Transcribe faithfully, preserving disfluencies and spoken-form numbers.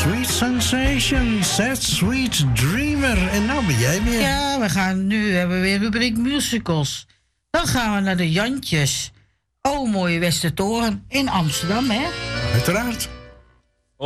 Sweet Sensation, Sad Sweet Dreamer. En nou ben jij weer. Ja, we gaan nu hebben we weer rubriek musicals. Dan gaan we naar de Jantjes. Oh, mooie Westertoren in Amsterdam, hè? Uiteraard.